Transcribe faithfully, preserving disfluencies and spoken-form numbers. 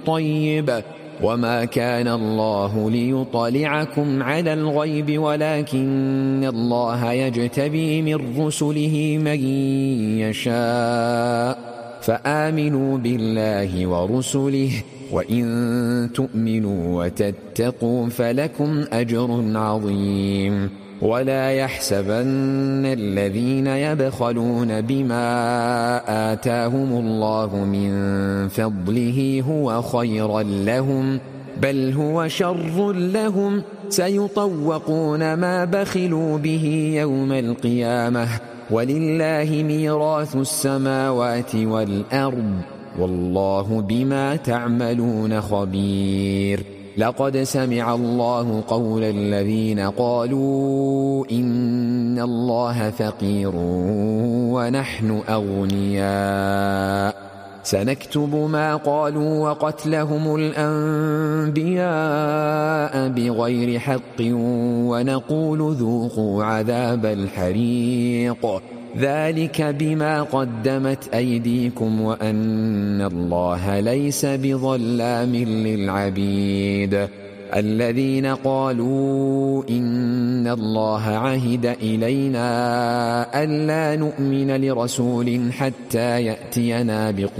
الطيب وما كان الله ليطلعكم على الغيب ولكن الله يجتبي من رسله من يشاء فآمنوا بالله ورسله وإن تؤمنوا وتتقوا فلكم أجر عظيم ولا يحسبن الذين يبخلون بما آتاهم الله من فضله هو خيرا لهم بل هو شر لهم سيطوقون ما بخلوا به يوم القيامة ولله ميراث السماوات والأرض والله بما تعملون خبير لقد سمع الله قول الذين قالوا إن الله فقير ونحن أغنياء سنكتب ما قالوا وقتلهم الأنبياء بغير حق ونقول ذوقوا عذاب الحريق ذلك بما قدمت أيديكم وأن الله ليس بظلام للعبيد الذين قالوا إن الله عهد إلينا ألا نؤمن لرسول حتى يأتينا بقرآن